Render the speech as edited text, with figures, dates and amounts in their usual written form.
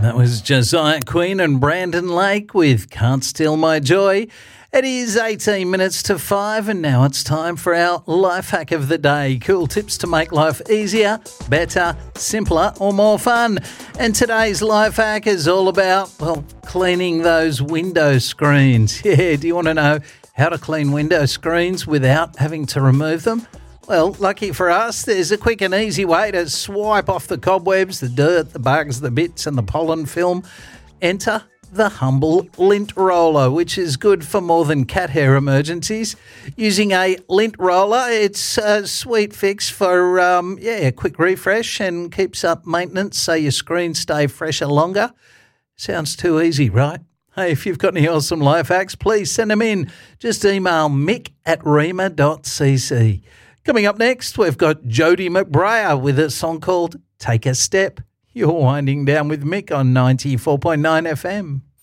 That was Josiah Queen and Brandon Lake with Can't Steal My Joy. It is 18 minutes to 5 and now it's time for our life hack of the day. Cool tips to make life easier, better, simpler or more fun. And today's life hack is all about, well, cleaning those window screens. Yeah, do you want to know how to clean window screens without having to remove them? Well, lucky for us, there's a quick and easy way to swipe off the cobwebs, the dirt, the bugs, the bits and the pollen film. Enter the Humble Lint Roller, which is good for more than cat hair emergencies. Using a lint roller, it's a sweet fix for a quick refresh and keeps up maintenance so your screens stay fresher longer. Sounds too easy, right? Hey, if you've got any awesome life hacks, please send them in. Just email mick@rema.cc. Coming up next, we've got Jodie McBrayer with a song called Take a Step. You're winding down with Mick on 94.9 FM.